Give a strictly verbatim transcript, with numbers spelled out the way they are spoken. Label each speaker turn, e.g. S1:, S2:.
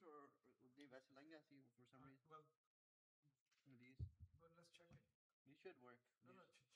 S1: those or or the Vasilanga see for some
S2: Uh,
S1: reason?
S2: well,
S1: Some of these.
S2: well, let's check it.
S1: These should work.
S2: No, no,
S1: These-
S2: ch-